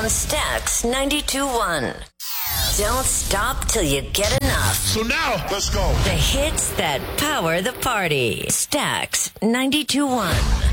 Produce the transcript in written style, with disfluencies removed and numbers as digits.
on Stax 92.1. Don't stop till you get enough. So now, let's go. The hits that power the party. Stax 92.1.